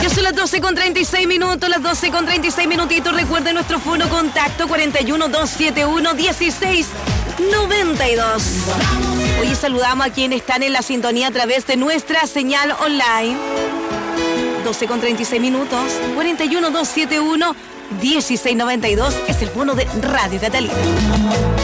Ya son las 12:36 minutos, las 12:36 minutitos. Recuerden nuestro fono contacto 41-271-1692. Hoy saludamos a quienes están en la sintonía a través de nuestra señal online. 12:36 minutos, 41-271-1692 es el fono de Radio Catalina.